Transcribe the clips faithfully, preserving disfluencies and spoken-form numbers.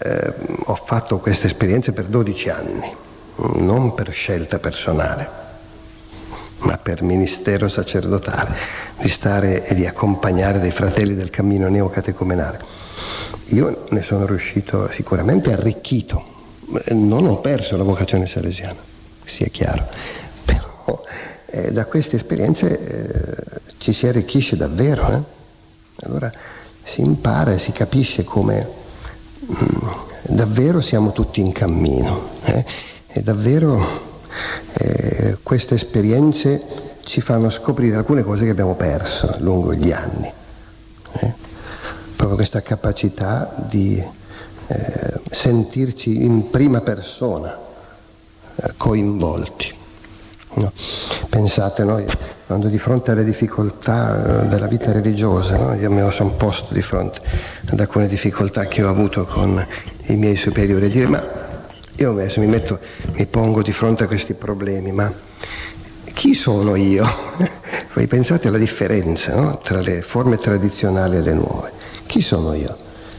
eh, ho fatto queste esperienze per dodici anni, non per scelta personale, ma per ministero sacerdotale, di stare e di accompagnare dei fratelli del cammino neocatecumenale. Io ne sono riuscito sicuramente arricchito, non ho perso la vocazione salesiana, sia chiaro, però eh, da queste esperienze eh, ci si arricchisce davvero, eh? Allora si impara e si capisce come mh, davvero siamo tutti in cammino, eh? E davvero eh, queste esperienze ci fanno scoprire alcune cose che abbiamo perso lungo gli anni, eh? Proprio questa capacità di eh, sentirci in prima persona eh, coinvolti, no? Pensate, noi quando di fronte alle difficoltà della vita religiosa, no? Io me lo sono posto di fronte ad alcune difficoltà che ho avuto con i miei superiori, a dire ma io adesso mi metto, mi pongo di fronte a questi problemi, ma chi sono io? Voi pensate alla differenza, no? Tra le forme tradizionali e le nuove. Chi sono io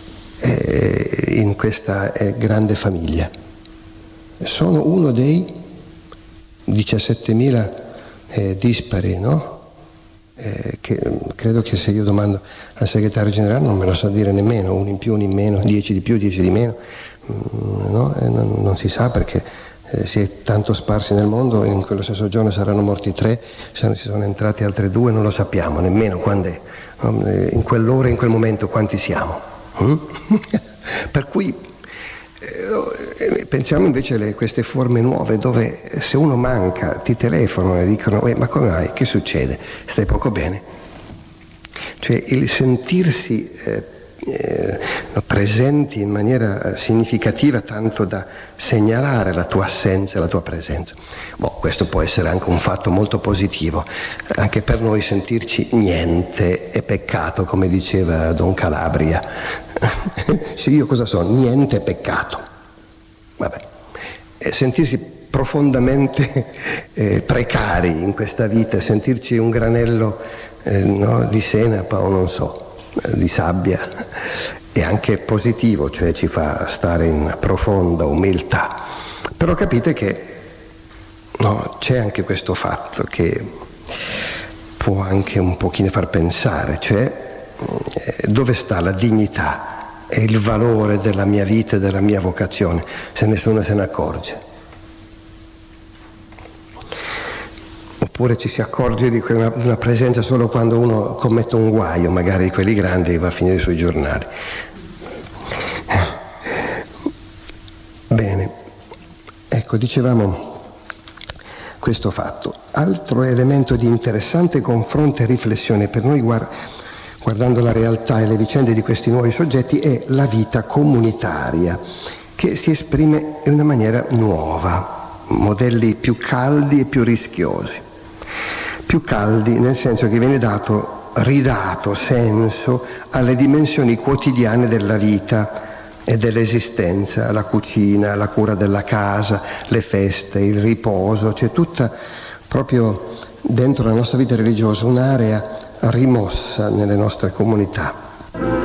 eh, in questa eh, grande famiglia? Sono uno dei diciassettemila eh, dispari, no? Eh, che credo che se io domando al segretario generale non me lo sa dire nemmeno, uno in più, uno in meno, dieci di più, dieci di meno. No? Eh, non, non si sa perché eh, si è tanto sparsi nel mondo, in quello stesso giorno saranno morti tre, se non si sono entrati altre due, non lo sappiamo nemmeno quando è, no? In quell'ora, in quel momento quanti siamo, mm? Per cui eh, pensiamo invece a queste forme nuove dove se uno manca ti telefonano e dicono eh, ma come mai, che succede, stai poco bene, cioè il sentirsi eh, Eh, presenti in maniera significativa tanto da segnalare la tua assenza e la tua presenza. Boh, questo può essere anche un fatto molto positivo, anche per noi sentirci niente è peccato, come diceva Don Calabria. Se io cosa sono? Niente è peccato. Vabbè, e sentirsi profondamente eh, precari in questa vita, sentirci un granello eh, no, di senape o non so, di sabbia, è anche positivo, cioè ci fa stare in profonda umiltà. Però capite che no, c'è anche questo fatto che può anche un pochino far pensare, cioè eh, dove sta la dignità e il valore della mia vita e della mia vocazione se nessuno se ne accorge. Oppure ci si accorge di una, una presenza solo quando uno commette un guaio, magari di quelli grandi, e va a finire sui giornali. Bene, ecco, dicevamo questo fatto. Altro elemento di interessante confronto e riflessione per noi, guardando la realtà e le vicende di questi nuovi soggetti, è la vita comunitaria, che si esprime in una maniera nuova, modelli più caldi e più rischiosi. Più caldi nel senso che viene dato, ridato senso alle dimensioni quotidiane della vita e dell'esistenza, la cucina, la cura della casa, le feste, il riposo, c'è tutta proprio dentro la nostra vita religiosa un'area rimossa nelle nostre comunità.